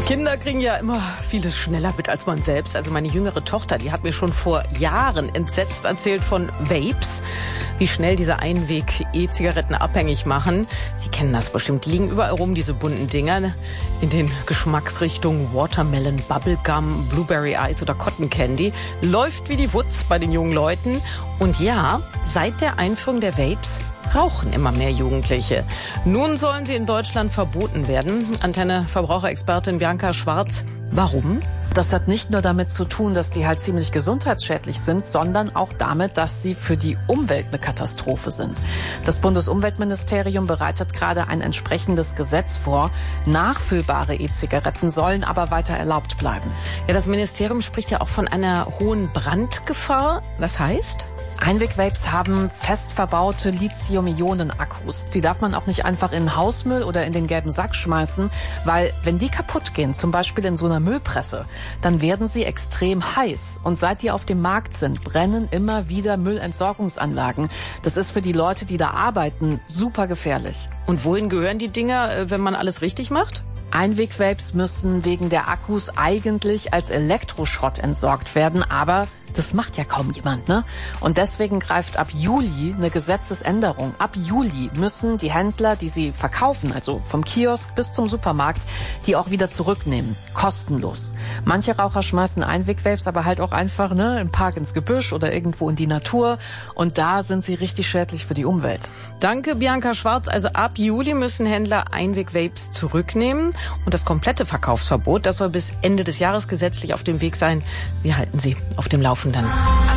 Kinder kriegen ja immer vieles schneller mit als man selbst. Also meine jüngere Tochter, die hat mir schon vor Jahren entsetzt erzählt von Vapes, wie schnell diese Einweg-E-Zigaretten abhängig machen. Sie kennen das bestimmt, die liegen überall rum, diese bunten Dinger, in den Geschmacksrichtungen Watermelon, Bubblegum, Blueberry Ice oder Cotton Candy. Läuft wie die Wutz bei den jungen Leuten. Und ja, seit der Einführung der Vapes rauchen immer mehr Jugendliche. Nun sollen sie in Deutschland verboten werden. Antenne Verbraucherexpertin Bianca Schwarz. Warum? Das hat nicht nur damit zu tun, dass die halt ziemlich gesundheitsschädlich sind, sondern auch damit, dass sie für die Umwelt eine Katastrophe sind. Das Bundesumweltministerium bereitet gerade ein entsprechendes Gesetz vor. Nachfüllbare E-Zigaretten sollen aber weiter erlaubt bleiben. Ja, das Ministerium spricht ja auch von einer hohen Brandgefahr. Was heißt? Einweg-Vapes haben fest verbaute Lithium-Ionen-Akkus. Die darf man auch nicht einfach in den Hausmüll oder in den gelben Sack schmeißen, weil wenn die kaputt gehen, zum Beispiel in so einer Müllpresse, dann werden sie extrem heiß. Und seit die auf dem Markt sind, brennen immer wieder Müllentsorgungsanlagen. Das ist für die Leute, die da arbeiten, super gefährlich. Und wohin gehören die Dinger, wenn man alles richtig macht? Einweg-Vapes müssen wegen der Akkus eigentlich als Elektroschrott entsorgt werden, aber das macht ja kaum jemand, ne? Und deswegen greift ab Juli eine Gesetzesänderung. Ab Juli müssen die Händler, die sie verkaufen, also vom Kiosk bis zum Supermarkt, die auch wieder zurücknehmen. Kostenlos. Manche Raucher schmeißen Einweg-Vapes aber halt auch einfach, im Park ins Gebüsch oder irgendwo in die Natur. Und da sind sie richtig schädlich für die Umwelt. Danke, Bianca Schwarz. Also ab Juli müssen Händler Einweg-Vapes zurücknehmen. Und das komplette Verkaufsverbot, das soll bis Ende des Jahres gesetzlich auf dem Weg sein. Wir halten Sie auf dem Laufenden.